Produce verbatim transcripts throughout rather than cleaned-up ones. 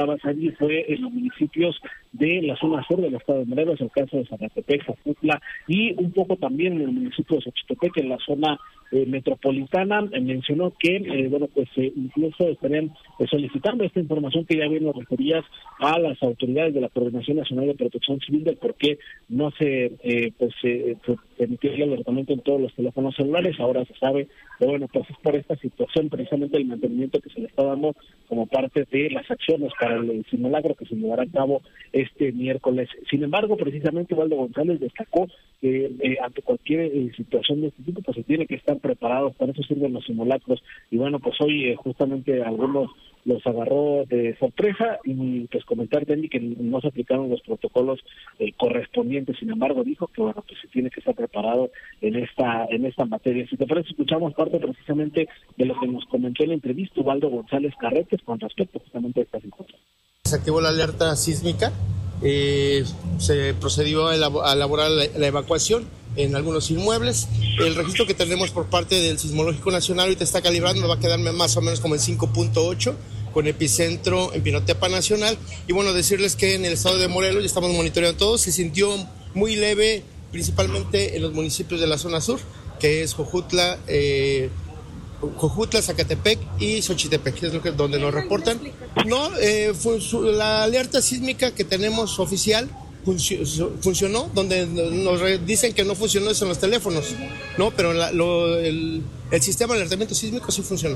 allí fue en los municipios de la zona sur del estado de Morelos, el caso de Zacatepec, Jojutla y un poco también en el municipio de Xochitepec, en la zona eh, metropolitana. Eh, mencionó que, eh, bueno, pues eh, incluso estarían eh, solicitando esta información que ya bien nos referías a las autoridades de la Coordinación Nacional de Protección Civil del por qué no se eh, pues eh, permitió el alertamiento en todos los teléfonos celulares. Ahora se sabe, pero bueno, pues es por esta situación precisamente el mantenimiento que se le está dando como parte de las acciones para el simulacro que se llevará a cabo este miércoles. Sin embargo, precisamente Waldo González destacó que eh, ante cualquier eh, situación de este tipo, pues se tiene que estar preparados, para eso sirven los simulacros. Y bueno, pues hoy eh, justamente algunos los agarró de sorpresa y pues comentar, Denny, que no se aplicaron los protocolos eh, correspondientes. Sin embargo, dijo que bueno, pues se tiene que estar preparado en esta en esta materia. Si te parece, escuchamos parte precisamente de lo que nos comentó en la entrevista Waldo González Carretes con respecto justamente a esta situación. Se activó la alerta sísmica, eh, se procedió a elaborar la, la evacuación en algunos inmuebles. El registro que tenemos por parte del Sismológico Nacional ahorita está calibrando, va a quedarme más o menos como en cinco punto ocho, con epicentro en Pinotepa Nacional. Y bueno, decirles que en el estado de Morelos ya estamos monitoreando todo, se sintió muy leve, principalmente en los municipios de la zona sur, que es Jojutla, eh, Jojutla, Zacatepec y Xochitepec, es lo que donde nos reportan. No, eh, fun- la alerta sísmica que tenemos oficial func- funcionó, donde nos re- dicen que no funcionó eso en los teléfonos, no, pero la, lo, el, el sistema de alertamiento sísmico sí funcionó.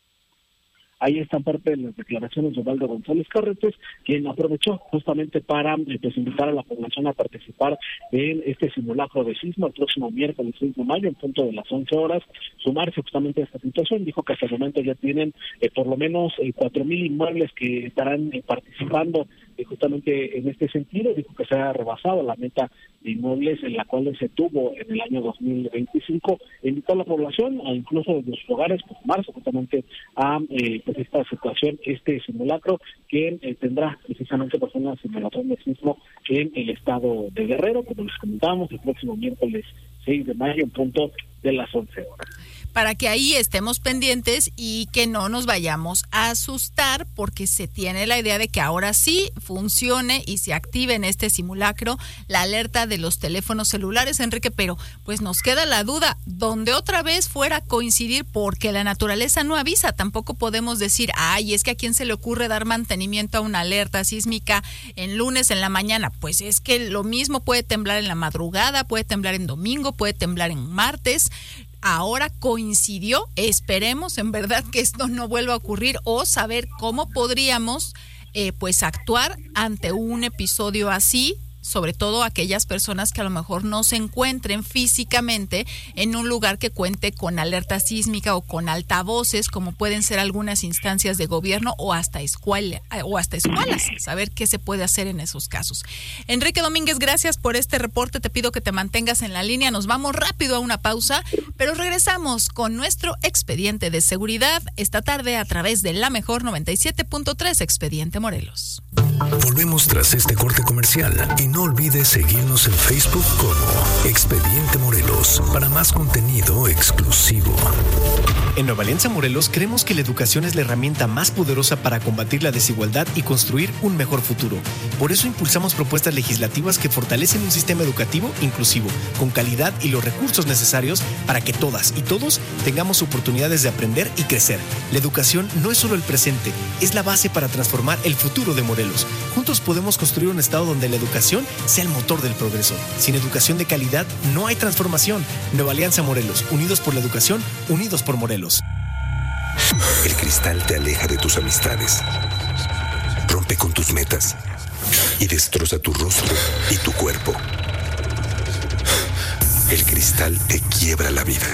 Ahí está parte de las declaraciones de Waldo González Carretes, quien aprovechó justamente para eh, pues, invitar a la población a participar en este simulacro de sismo el próximo miércoles seis de mayo en punto de las once horas, sumarse justamente a esta situación. Dijo que hasta el momento ya tienen eh, por lo menos eh, cuatro mil inmuebles que estarán eh, participando eh, justamente en este sentido. Dijo que se ha rebasado la meta de inmuebles en la cual se tuvo en el año dos mil veinticinco. Invitó a la población a incluso desde sus hogares pues, sumarse justamente a eh, pues, esta situación, este simulacro que eh, tendrá precisamente pues, una simulación de sismo en el estado de Guerrero, como les comentábamos, el próximo miércoles seis de mayo en punto de las once horas. Para que ahí estemos pendientes y que no nos vayamos a asustar, porque se tiene la idea de que ahora sí funcione y se active en este simulacro la alerta de los teléfonos celulares, Enrique, pero pues nos queda la duda, donde otra vez fuera a coincidir, porque la naturaleza no avisa, tampoco podemos decir, ay, es que a quién se le ocurre dar mantenimiento a una alerta sísmica en lunes en la mañana, pues es que lo mismo puede temblar en la madrugada, puede temblar en domingo, puede temblar en martes. Ahora coincidió, esperemos en verdad que esto no vuelva a ocurrir o saber cómo podríamos eh, pues actuar ante un episodio así, sobre todo aquellas personas que a lo mejor no se encuentren físicamente en un lugar que cuente con alerta sísmica o con altavoces, como pueden ser algunas instancias de gobierno o hasta escuela, o hasta escuelas, saber qué se puede hacer en esos casos. Enrique Domínguez, gracias por este reporte, te pido que te mantengas en la línea, nos vamos rápido a una pausa, pero regresamos con nuestro expediente de seguridad esta tarde a través de La Mejor noventa y siete punto tres, Expediente Morelos. Volvemos tras este corte comercial y no olvides seguirnos en Facebook como Expediente Morelos para más contenido exclusivo. En Nueva Alianza Morelos creemos que la educación es la herramienta más poderosa para combatir la desigualdad y construir un mejor futuro. Por eso impulsamos propuestas legislativas que fortalecen un sistema educativo inclusivo, con calidad y los recursos necesarios para que todas y todos tengamos oportunidades de aprender y crecer. La educación no es solo el presente, es la base para transformar el futuro de Morelos. Juntos podemos construir un estado donde la educación sea el motor del progreso. Sin educación de calidad no hay transformación. Nueva Alianza Morelos, unidos por la educación, unidos por Morelos. El cristal te aleja de tus amistades, rompe con tus metas y destroza tu rostro y tu cuerpo. El cristal te quiebra la vida.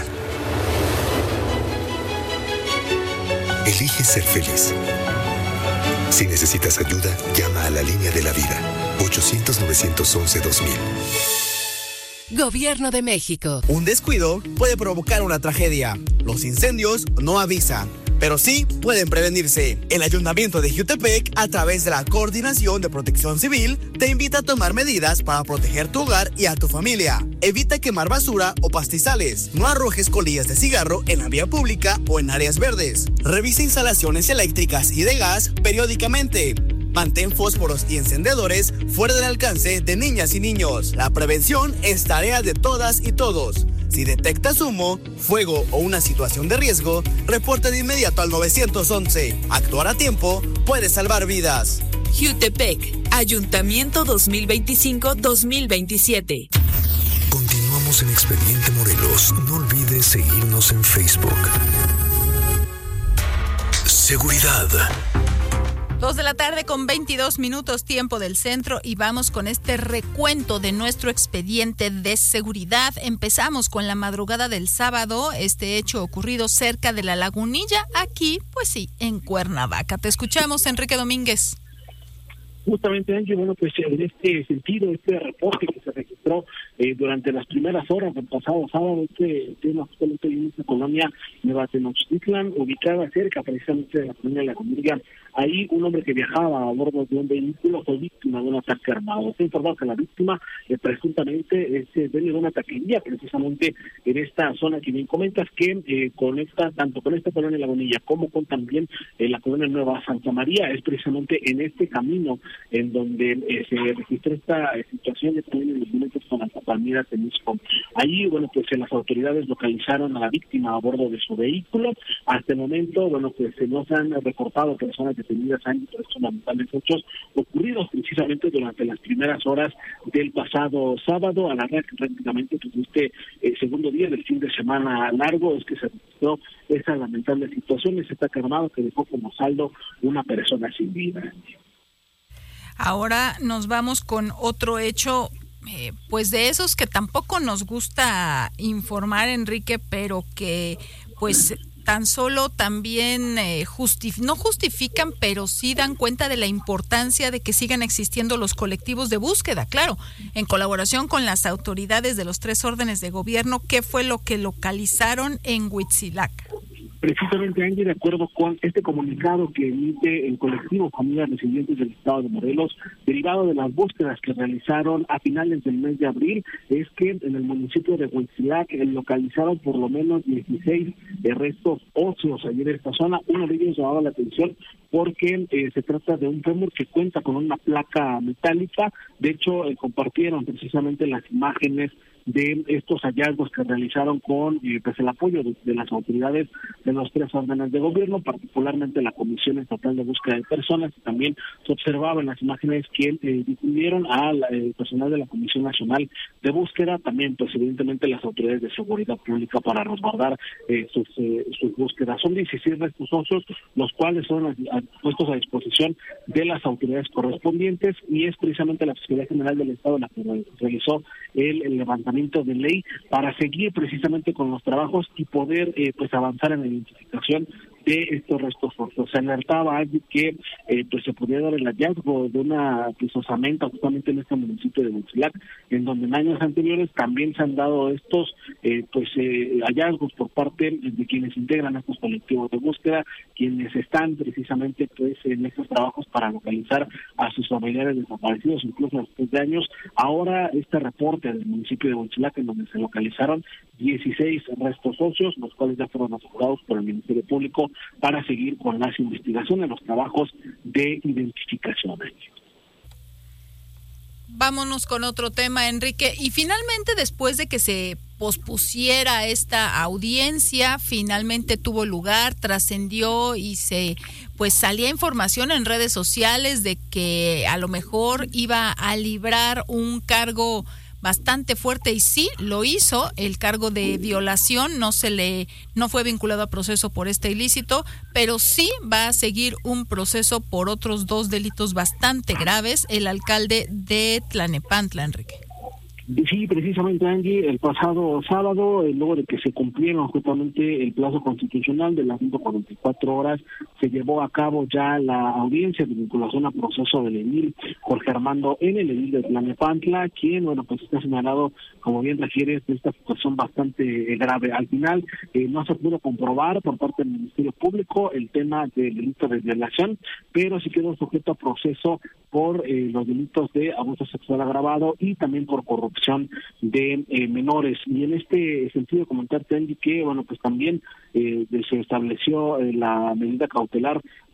Elige ser feliz. Si necesitas ayuda, llama a la línea de la vida, ochocientos, novecientos once, dos mil. Gobierno de México. Un descuido puede provocar una tragedia. Los incendios no avisan, pero sí pueden prevenirse. El Ayuntamiento de Jutepec, a través de la Coordinación de Protección Civil, te invita a tomar medidas para proteger tu hogar y a tu familia. Evita quemar basura o pastizales. No arrojes colillas de cigarro en la vía pública o en áreas verdes. Revisa instalaciones eléctricas y de gas periódicamente. Mantén fósforos y encendedores fuera del alcance de niñas y niños. La prevención es tarea de todas y todos. Si detectas humo, fuego o una situación de riesgo, reporta de inmediato al nueve once. Actuar a tiempo puede salvar vidas. Jutepec, Ayuntamiento dos mil veinticinco dos mil veintisiete. Continuamos en Expediente Morelos. No olvides seguirnos en Facebook. Seguridad. Dos de la tarde con veintidós minutos tiempo del centro y vamos con este recuento de nuestro expediente de seguridad. Empezamos con la madrugada del sábado, este hecho ocurrido cerca de la Lagunilla, aquí, pues sí, en Cuernavaca. Te escuchamos, Enrique Domínguez. Justamente, Angie, bueno, pues en este sentido, este reporte que se registró eh, durante las primeras horas del pasado sábado, este tema justamente en esta colonia Nueva Tenochtitlan, ubicada cerca precisamente de la colonia de la Comunidad. Ahí un hombre que viajaba a bordo de un vehículo fue víctima de un ataque armado. Se informó que la víctima eh, presuntamente es eh, dueño de una taquería precisamente en esta zona que bien comentas, que eh, conecta tanto con esta colonia La Bonilla como con también eh, la colonia Nueva Santa María. Es precisamente en este camino en donde eh, se registró esta eh, situación de también en los momentos con Santa Palmira, Temisco. Ahí, bueno, pues eh, las autoridades localizaron a la víctima a bordo de su vehículo. Hasta el momento, bueno, pues se nos han reportado personas detenidas en estos lamentables hechos ocurridos precisamente durante las primeras horas del pasado sábado, a la red prácticamente pues este eh, segundo día del fin de semana largo es que se registró esa lamentable situación, ese ataque armado que dejó como saldo una persona sin vida. Ahora nos vamos con otro hecho, eh, pues de esos que tampoco nos gusta informar, Enrique, pero que pues tan solo también eh, justif- no justifican, pero sí dan cuenta de la importancia de que sigan existiendo los colectivos de búsqueda, claro, en colaboración con las autoridades de los tres órdenes de gobierno. ¿Qué fue lo que localizaron en Huitzilac? Precisamente, Angie, de acuerdo con este comunicado que emite el colectivo Familias Resilientes del Estado de Morelos, derivado de las búsquedas que realizaron a finales del mes de abril, es que en el municipio de Huitzilac localizaron por lo menos dieciséis de restos óseos allí en esta zona. Uno de ellos llamaba la atención porque eh, se trata de un fémur que cuenta con una placa metálica. De hecho, eh, compartieron precisamente las imágenes de estos hallazgos que realizaron con eh, pues el apoyo de, de las autoridades de los tres órdenes de gobierno, particularmente la Comisión Estatal de Búsqueda de Personas, y también se observaba en las imágenes que eh, difundieron al eh, personal de la Comisión Nacional de Búsqueda, también pues evidentemente las autoridades de seguridad pública para resguardar eh, sus, eh, sus búsquedas. Son dieciséis restos óseos, los cuales son a, a, puestos a disposición de las autoridades correspondientes, y es precisamente la Fiscalía General del Estado la que realizó el, el levantamiento de ley para seguir precisamente con los trabajos y poder eh, pues avanzar en la identificación de estos restos óseos. Se alertaba allí que eh, pues se podía dar el hallazgo de una pues, osamenta justamente en este municipio de Huitzilac, en donde en años anteriores también se han dado estos eh, pues eh, hallazgos por parte de quienes integran estos colectivos de búsqueda, quienes están precisamente pues en estos trabajos para localizar a sus familiares desaparecidos, incluso después de años. Ahora este reporte del municipio de Huitzilac, en donde se localizaron dieciséis restos óseos, los cuales ya fueron asegurados por el Ministerio Público para seguir con las investigaciones, los trabajos de identificación. Vámonos con otro tema, Enrique. Y finalmente, después de que se pospusiera esta audiencia, finalmente tuvo lugar, trascendió y se pues salía información en redes sociales de que a lo mejor iba a librar un cargo bastante fuerte, y sí lo hizo. El cargo de violación no se le no fue vinculado a proceso por este ilícito, pero sí va a seguir un proceso por otros dos delitos bastante graves el alcalde de Tlalnepantla, Enrique. Sí, precisamente, Angie, el pasado sábado, eh, luego de que se cumplieron justamente el plazo constitucional de las ciento cuarenta y cuatro horas, se llevó a cabo ya la audiencia de vinculación a proceso del edil Jorge Armando N., el edil de Tlalnepantla, quien, bueno, pues está señalado, como bien refieres, de esta situación bastante eh, grave. Al final, eh, no se pudo comprobar por parte del Ministerio Público el tema del delito de violación, pero sí quedó sujeto a proceso por eh, los delitos de abuso sexual agravado y también por corrupción de eh, menores. Y en este sentido comentarte, Andy, que bueno, pues también eh, se estableció eh, la medida cautelar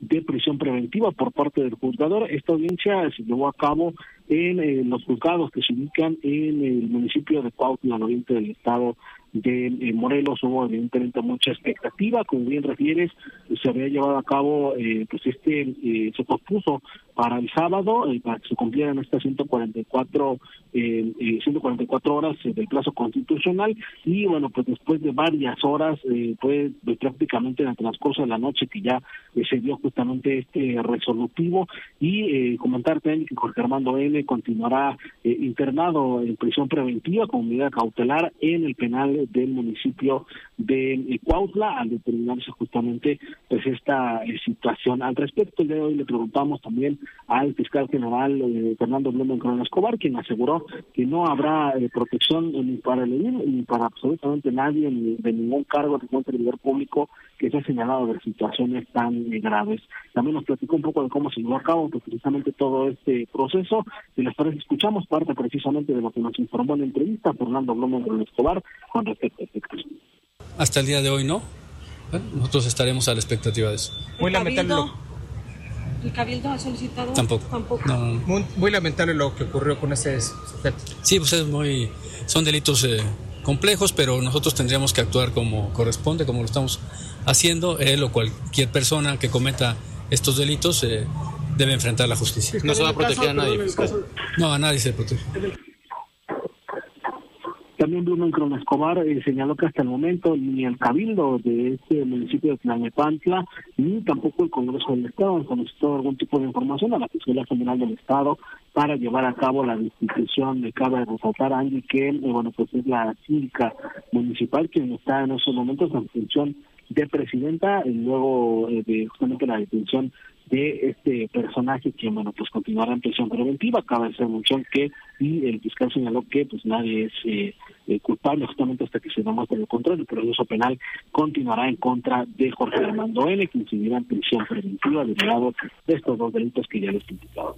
de prisión preventiva por parte del juzgador. Esta audiencia se llevó a cabo en eh, los juzgados que se ubican en el municipio de Cuautla, al oriente del estado de eh, Morelos. Hubo evidentemente mucha expectativa, como bien refieres, se había llevado a cabo, eh, pues este, eh, se pospuso para el sábado, eh, para que se cumplieran estas ciento cuarenta y cuatro, eh, eh, ciento cuarenta y cuatro horas eh, del plazo constitucional, y bueno, pues después de varias horas, eh, pues de prácticamente en el transcurso de la noche que ya eh, se dio justamente este resolutivo, y eh, comentarte que Jorge Armando N. continuará eh, internado en prisión preventiva como medida cautelar en el penal del municipio de eh, Cuautla, al determinarse justamente pues esta eh, situación. Al respecto, el día de hoy le preguntamos también al fiscal general eh, Fernando Blumenkron Escobar, quien aseguró que no habrá eh, protección ni para el edil ni para absolutamente nadie, ni de ningún cargo de ningún servidor público que se ha señalado de situaciones tan eh, graves. También nos platicó un poco de cómo se llevó a cabo pues, precisamente todo este proceso. Si les parece, escuchamos parte precisamente de lo que nos informó en la entrevista Fernando Blumenkron Escobar con respecto a este caso. Hasta el día de hoy no. Bueno, nosotros estaremos a la expectativa de eso. Muy lamentable. ¿El Cabildo ha solicitado? Tampoco. Tampoco. No, no. Muy, muy lamentable lo que ocurrió con ese sujeto. Sí, pues es muy, son delitos eh, complejos, pero nosotros tendríamos que actuar como corresponde, como lo estamos haciendo. Él o cualquier persona que cometa estos delitos eh, debe enfrentar la justicia. No se va a proteger a nadie, fiscal. No, a nadie se protege. También Blumenkron Escobar eh, señaló que hasta el momento ni el Cabildo de este municipio de Tlalnepantla, ni tampoco el Congreso del Estado han solicitado algún tipo de información a la Fiscalía General del Estado para llevar a cabo la destitución de Cabe resaltar, Angie, que eh, bueno pues es la síndica municipal quien está en esos momentos en función de presidenta, y luego eh, de justamente la detención de este personaje que bueno pues continuará en prisión preventiva. Acaba de ser mención que y el fiscal señaló que pues nadie es eh, eh, culpable justamente hasta que se demuestre lo contrario. El proceso penal continuará en contra de Jorge Armando N., quien seguirá en prisión preventiva derivado de estos dos delitos que ya les platicaba.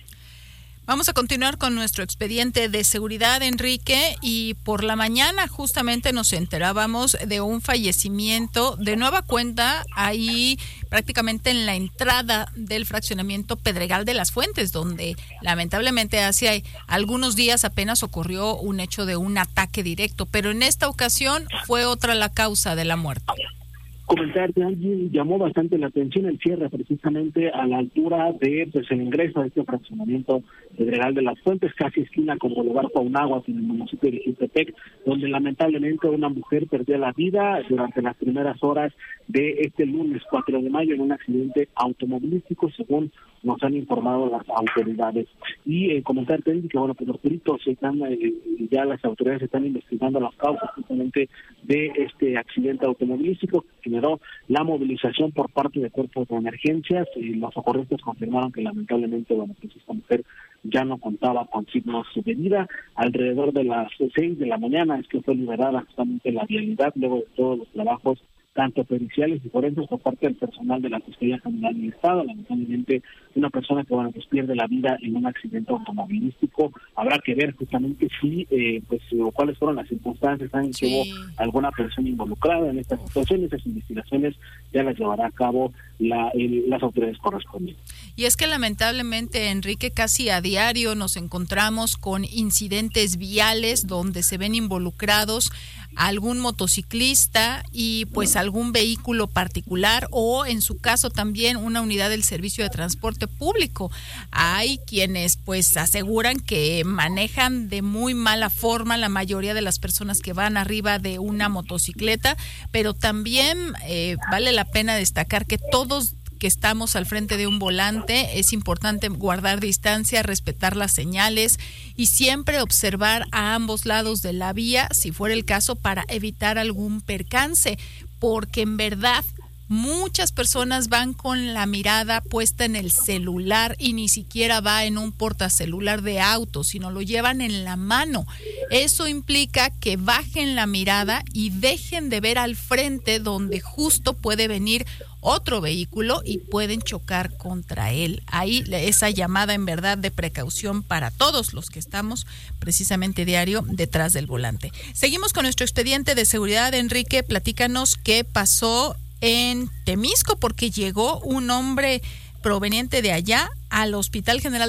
Vamos a continuar con nuestro expediente de seguridad, Enrique, y por la mañana justamente nos enterábamos de un fallecimiento de nueva cuenta ahí prácticamente en la entrada del fraccionamiento Pedregal de las Fuentes, donde lamentablemente hace algunos días apenas ocurrió un hecho de un ataque directo, pero en esta ocasión fue otra la causa de la muerte. Comentarte, Angie, llamó bastante la atención el cierre precisamente a la altura de pues el ingreso de este fraccionamiento Pedregal de las Fuentes, casi esquina con Boulevard Paunaguas en el municipio de Jutepec, donde lamentablemente una mujer perdió la vida durante las primeras horas de este lunes cuatro de mayo en un accidente automovilístico, según nos han informado las autoridades. Y eh, comentarte, Angie, que bueno, pues los peritos están, eh, ya las autoridades están investigando las causas justamente de este accidente automovilístico que generó la movilización por parte de cuerpos de emergencias, y los socorristas confirmaron que lamentablemente, bueno, pues esta mujer ya no contaba con signos de vida. Alrededor de las seis de la mañana es que fue liberada justamente la vialidad luego de todos los trabajos tanto periciales y forenses por parte del personal de la Fiscalía General del Estado. Lamentablemente, una persona que bueno pues pierde la vida en un accidente automovilístico. Habrá que ver justamente si, eh, pues, o cuáles fueron las circunstancias, saben sí. que hubo alguna persona involucrada en esta situación. Esas investigaciones ya las llevará a cabo la, el, las autoridades correspondientes. Y es que lamentablemente, Enrique, casi a diario nos encontramos con incidentes viales donde se ven involucrados algún motociclista y pues algún vehículo particular, o en su caso también una unidad del servicio de transporte público. Hay quienes pues aseguran que manejan de muy mala forma la mayoría de las personas que van arriba de una motocicleta, pero también eh, vale la pena destacar que todos que estamos al frente de un volante es importante guardar distancia, respetar las señales y siempre observar a ambos lados de la vía, si fuera el caso, para evitar algún percance, porque en verdad muchas personas van con la mirada puesta en el celular y ni siquiera va en un portacelular de auto, sino lo llevan en la mano. Eso implica que bajen la mirada y dejen de ver al frente, donde justo puede venir otro vehículo y pueden chocar contra él. Ahí esa llamada en verdad de precaución para todos los que estamos precisamente diario detrás del volante. Seguimos con nuestro expediente de seguridad. Enrique, platícanos qué pasó en Temisco porque llegó un hombre proveniente de allá al Hospital General